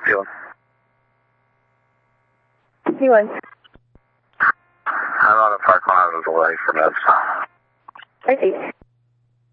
feeling? Feeling. I'm on a 5 kilometers away from this. I see.